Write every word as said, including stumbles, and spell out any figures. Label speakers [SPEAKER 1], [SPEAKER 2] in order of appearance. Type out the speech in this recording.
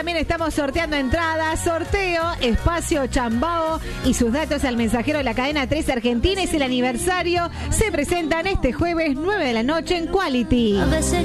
[SPEAKER 1] también estamos sorteando entradas, sorteo, espacio Chambao y sus datos al mensajero de la cadena tres Argentina. Es el aniversario. Se presentan este jueves nueve de la noche en Quality.